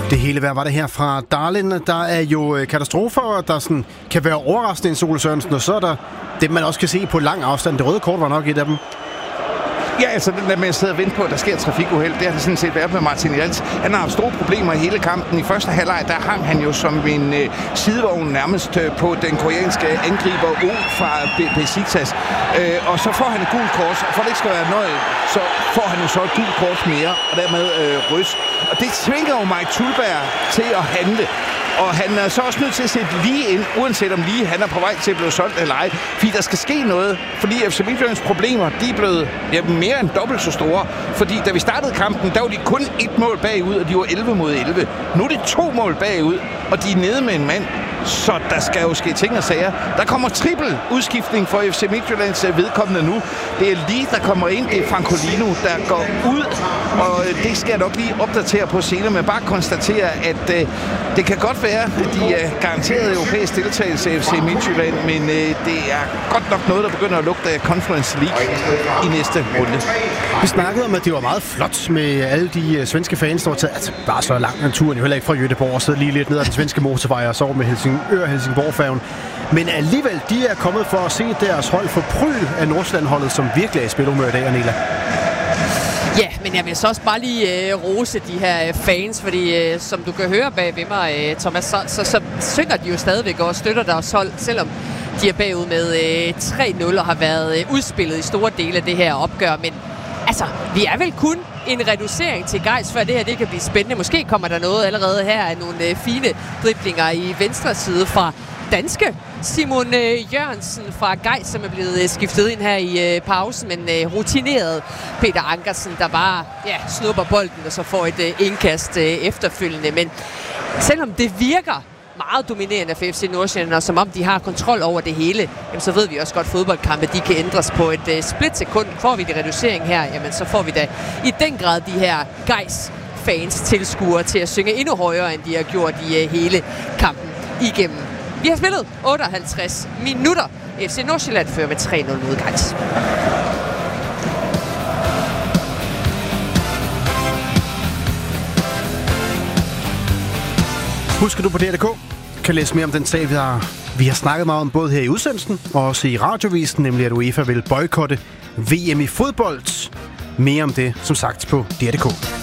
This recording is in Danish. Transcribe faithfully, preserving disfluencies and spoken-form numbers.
Det hele vejr var det her fra Darlin. Der er jo katastrofer, der sådan kan være overraskende, Ole Sørensen, og så er der det, man også kan se på lang afstand. Det røde kort var nok et af dem. Ja, altså den der med at sidde og vente på, at der sker trafikuheld, det har det sådan set været med Martin Jals. Han har haft store problemer i hele kampen. I første halvleg, der hang han jo som en øh, sidevogn nærmest øh, på den koreanske angriber O fra Besiktas. Øh, og så får han et gult kort, og for det ikke skal være noget, så får han jo så et gult kort mere, og dermed øh, røs. Og det tvinger jo Mike Thuleberg til at handle. Og han er så også nødt til at sætte lige ind, uanset om lige han er på vej til at blive solgt eller ej. Fordi der skal ske noget, fordi F C Midtjyllands problemer, de er blevet ja, mere end dobbelt så store. Fordi da vi startede kampen, der var de kun et mål bagud, og de var elleve mod elleve. Nu er det to mål bagud, og de er nede med en mand. Så der skal jo ske ting og sager. Der kommer trippel udskiftning for F C Midtjyllands vedkommende nu. Det er lige, der kommer ind. Det er Francolino, der går ud. Og det skal jeg nok lige opdatere på senere, men bare konstatere, at øh, det kan godt være, at de er garanteret europæisk deltagelse i F C Midtjylland, men øh, det er godt nok noget, der begynder at lugte af Conference League i næste runde. Vi snakkede om, at det var meget flot med alle de uh, svenske fans, der var taget. Altså, bare så langt en turen, jo heller ikke fra Göteborg og sidde lige lidt ned ad den svenske motorvej og sove med Helsingør-Helsingborg-færgen. Men alligevel, de er kommet for at se deres hold for pryl af Nordsjælland-holdet, som virkelig er i spilhumør i dag, Anela. Ja, men jeg vil så også bare lige øh, rose de her øh, fans, fordi øh, som du kan høre bag ved mig, øh, Thomas, så, så, så synger de jo stadigvæk og støtter deres hold, selvom de er bagud med øh, tre nul og har været øh, udspillet i store dele af det her opgør. Men altså, vi er vel kun en reducering til Gejs, før det her det kan blive spændende. Måske kommer der noget allerede her af nogle øh, fine driblinger i venstre side fra danske Simon øh, Jørgensen fra Gejs, som er blevet øh, skiftet ind her i øh, pausen, men øh, rutineret Peter Ankersen, der bare ja, snupper bolden og så får et øh, indkast øh, efterfølgende. Men selvom det virker meget dominerende for F C Nordsjælland, og som om de har kontrol over det hele, jamen, så ved vi også godt, at fodboldkampe de kan ændres på et øh, splitsekund. Får vi de reducering her, jamen, så får vi da i den grad de her Gejs fans tilskuere til at synge endnu højere, end de har gjort i øh, hele kampen igennem. Vi har spillet otteoghalvtreds minutter. F C Nordsjælland fører med tre nul mod Gejs. Husker du på D R punktum d k kan læse mere om den sag, vi har, vi har snakket meget om, både her i udsendelsen og også i radiovisen, nemlig at UEFA vil boykotte V M i fodbold. Mere om det, som sagt, på D R punktum d k.